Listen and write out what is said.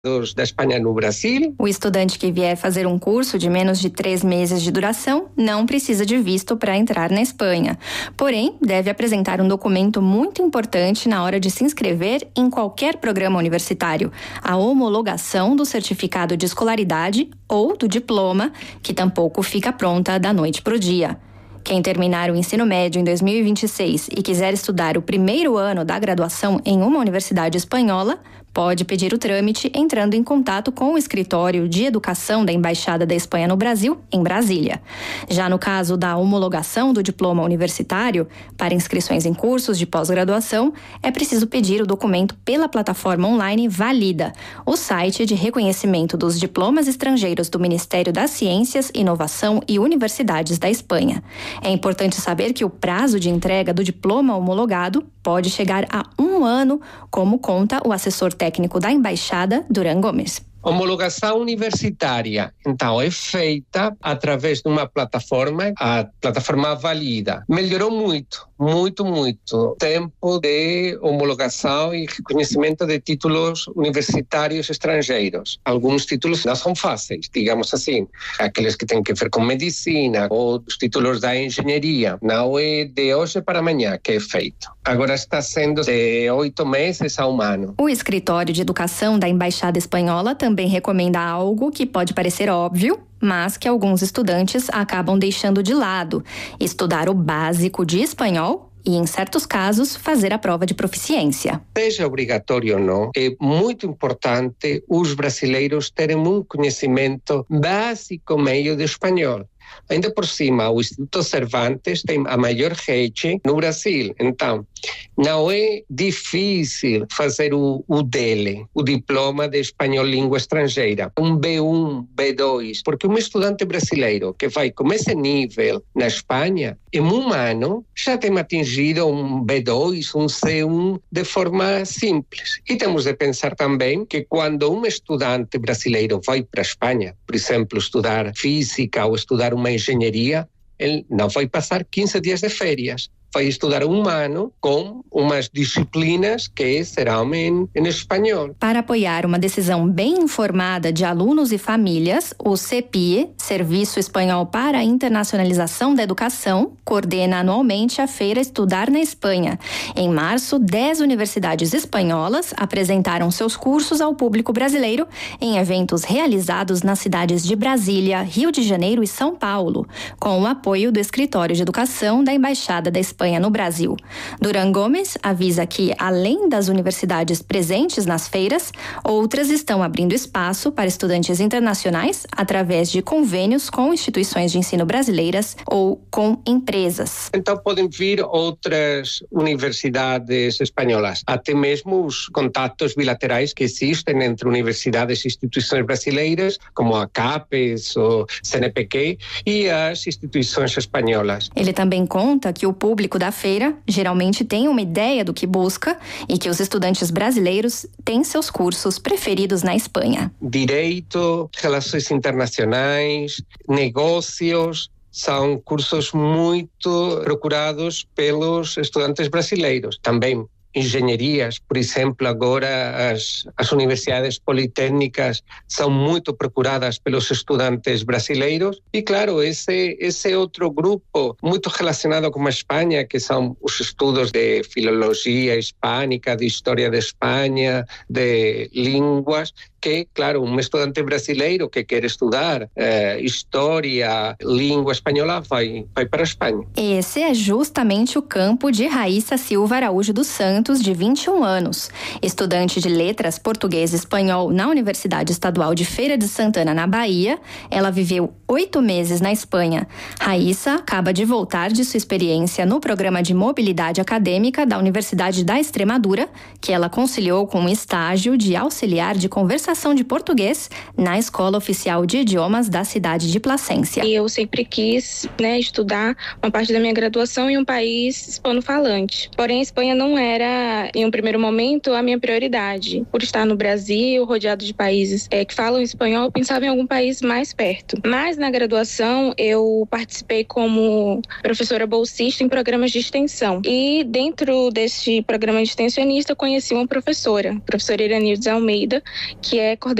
da Espanha no Brasil. O estudante que vier fazer um curso de menos de 3 meses de duração não precisa de visto para entrar na Espanha. Porém, deve apresentar um documento muito importante na hora de se inscrever em qualquer programa universitário: a homologação do certificado de escolaridade ou do diploma, que tampouco fica pronta da noite para o dia. Quem terminar o ensino médio em 2026 e quiser estudar o primeiro ano da graduação em uma universidade espanhola, pode pedir o trâmite entrando em contato com o Escritório de Educação da Embaixada da Espanha no Brasil, em Brasília. Já no caso da homologação do diploma universitário, para inscrições em cursos de pós-graduação, é preciso pedir o documento pela plataforma online Valida, o site de reconhecimento dos diplomas estrangeiros do Ministério das Ciências, Inovação e Universidades da Espanha. É importante saber que o prazo de entrega do diploma homologado pode chegar a 1 ano, como conta o assessor técnico da Embaixada, Duran Gomes. Homologação universitária, então, é feita através de uma plataforma, a plataforma Valida. Melhorou muito o tempo de homologação e reconhecimento de títulos universitários estrangeiros. Alguns títulos não são fáceis, digamos assim, aqueles que têm que ver com medicina ou os títulos da engenharia. Não é de hoje para amanhã que é feito. Agora está sendo de 8 meses a 1 ano. O Escritório de Educação da Embaixada Espanhola também recomenda algo que pode parecer óbvio, mas que alguns estudantes acabam deixando de lado: estudar o básico de espanhol e, em certos casos, fazer a prova de proficiência. Seja obrigatório ou não, é muito importante os brasileiros terem um conhecimento básico meio de espanhol. Ainda por cima, o Instituto Cervantes tem a maior rede no Brasil. Então, não é difícil fazer o DELE, o Diploma de Espanhol Língua Estrangeira, um B1, B2, porque um estudante brasileiro que vai com esse nível na Espanha, em 1 ano, já tem atingido um B2, um C1 de forma simples. E temos de pensar também que quando um estudante brasileiro vai para a Espanha, por exemplo, estudar física ou estudar uma engenharia, ele não vai passar 15 dias de férias. Vai estudar 1 ano com umas disciplinas que serão em espanhol. Para apoiar uma decisão bem informada de alunos e famílias, o CEPIE, Serviço Espanhol para a Internacionalização da Educação, coordena anualmente a Feira Estudar na Espanha. Em março, 10 universidades espanholas apresentaram seus cursos ao público brasileiro em eventos realizados nas cidades de Brasília, Rio de Janeiro e São Paulo, com o apoio do Escritório de Educação da Embaixada da Espanha no Brasil. Duran Gomes avisa que, além das universidades presentes nas feiras, outras estão abrindo espaço para estudantes internacionais através de convênios com instituições de ensino brasileiras ou com empresas. Então podem vir outras universidades espanholas, até mesmo os contatos bilaterais que existem entre universidades e instituições brasileiras, como a CAPES ou CNPq, e as instituições espanholas. Ele também conta que o público da feira geralmente tem uma ideia do que busca e que os estudantes brasileiros têm seus cursos preferidos na Espanha. Direito, relações internacionais, negócios, são cursos muito procurados pelos estudantes brasileiros. Também engenharias, por exemplo, agora as universidades politécnicas são muito procuradas pelos estudantes brasileiros e, claro, esse outro grupo muito relacionado com a Espanha, que são os estudos de filologia hispânica, de história da Espanha, de línguas, que, claro, um estudante brasileiro que quer estudar história, língua espanhola, vai para a Espanha. Esse é justamente o campo de Raíssa Silva Araújo dos Santos, de 21 anos. Estudante de letras português e espanhol na Universidade Estadual de Feira de Santana, na Bahia, ela viveu 8 meses na Espanha. Raíssa acaba de voltar de sua experiência no programa de mobilidade acadêmica da Universidade da Extremadura, que ela conciliou com um estágio de auxiliar de conversação de português na Escola Oficial de Idiomas da cidade de Placência. Eu sempre quis, estudar uma parte da minha graduação em um país hispano-falante. Porém, a Espanha não era, em um primeiro momento, a minha prioridade. Por estar no Brasil, rodeado de países que falam espanhol, eu pensava em algum país mais perto. Mas, na graduação, eu participei como professora bolsista em programas de extensão. E, dentro deste programa de extensionista, eu conheci uma professora Iranildes Almeida, que é coordenador